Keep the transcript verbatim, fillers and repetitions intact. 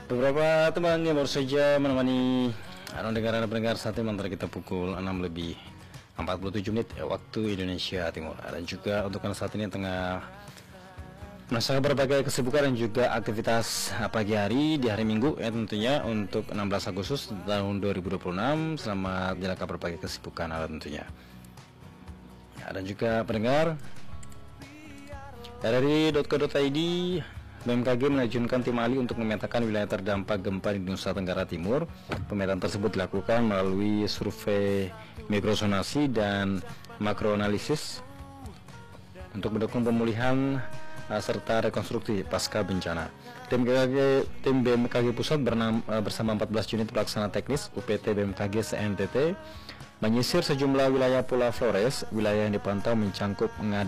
Beberapa teman yang baru saja menemani anu negara pendengar saat ini antara kita pukul enam lebih empat puluh tujuh menit waktu Indonesia Timur, dan juga untuk saat ini tengah melaksanakan berbagai kesibukan dan juga aktivitas pagi hari di hari Minggu ya, tentunya untuk enam belas Agustus tahun dua ribu dua puluh enam. Selamat menjalankan berbagai kesibukan ala tentunya ya, dan juga pendengar dari dot co dot i d, B M K G menerjunkan tim ahli untuk memetakan wilayah terdampak gempa di Nusa Tenggara Timur. Pemetaan tersebut dilakukan melalui survei mikrosonasi dan makroanalisis untuk mendukung pemulihan uh, serta rekonstruksi pasca bencana. Tim B M K G, tim B M K G Pusat bernam, uh, bersama empat belas unit pelaksana teknis U P T B M K G se N T T menyisir sejumlah wilayah Pulau Flores. Wilayah yang dipantau mencangkup